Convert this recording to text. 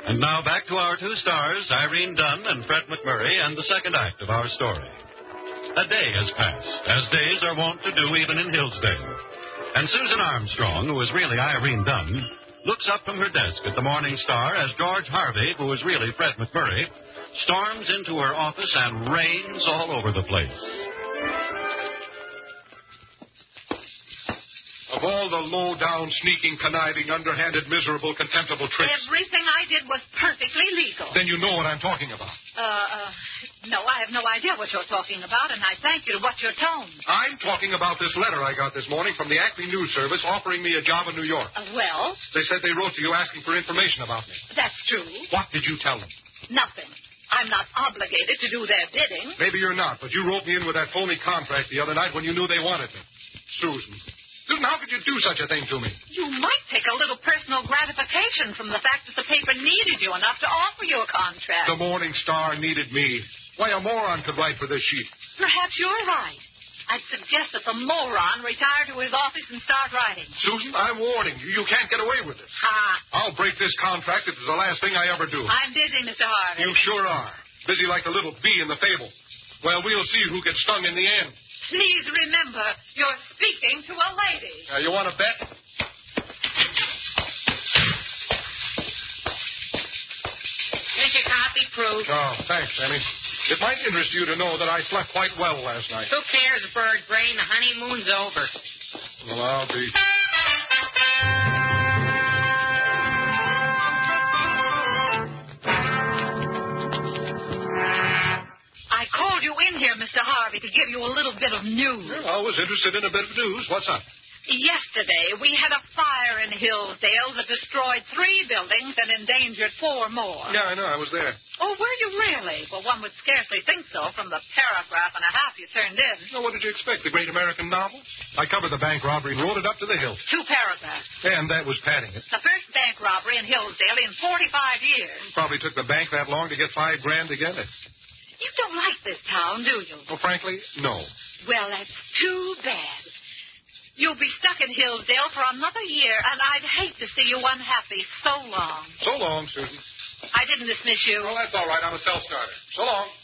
And now back to our two stars, Irene Dunn and Fred McMurray, and the second act of our story. A day has passed, as days are wont to do even in Hillsdale. And Susan Armstrong, who is really Irene Dunn, looks up from her desk at the Morning Star as George Harvey, who is really Fred McMurray, storms into her office and rains all over the place. Of all the low-down, sneaking, conniving, underhanded, miserable, contemptible tricks... Everything I did was perfectly legal. Then you know what I'm talking about. No, I have no idea what you're talking about, and I thank you to watch your tone. I'm talking about this letter I got this morning from the Acme News Service offering me a job in New York. Well? They said they wrote to you asking for information about me. That's true. What did you tell them? Nothing. I'm not obligated to do their bidding. Maybe you're not, but you wrote me in with that phony contract the other night when you knew they wanted me. Susan, how could you do such a thing to me? You might take a little personal gratification from the fact that the paper needed you enough to offer you a contract. The Morning Star needed me. Why, a moron could write for this sheet. Perhaps you're right. I'd suggest that the moron retire to his office and start writing. Susan, I'm warning you. You can't get away with this. Ha! I'll break this contract if it's the last thing I ever do. I'm busy, Mr. Harvey. You sure are. Busy like the little bee in the fable. Well, we'll see who gets stung in the end. Please remember, you're speaking to a lady. You want to bet? Here's your coffee, Prue. Oh, thanks, Sammy. It might interest you to know that I slept quite well last night. Who cares, bird brain? The honeymoon's over. Well, I'll be... I called you in here, Mr. Harvey, to give you a little bit of news. Well, I was interested in a bit of news. What's up? Yesterday, we had a fire in Hillsdale that destroyed 3 buildings and endangered 4 more. Yeah, I know. I was there. Oh, were you really? Well, one would scarcely think so from the paragraph and a half you turned in. Well, what did you expect? The great American novel? I covered the bank robbery and wrote it up to the hilt. 2 paragraphs. And that was padding it. The first bank robbery in Hillsdale in 45 years. Probably took the bank that long to get $5 grand to get it. You don't like this town, do you? Well, frankly, no. Well, that's too bad. You'll be stuck in Hillsdale for another year, and I'd hate to see you unhappy so long. So long, Susan. I didn't dismiss you. Well, that's all right. I'm a self-starter. So long.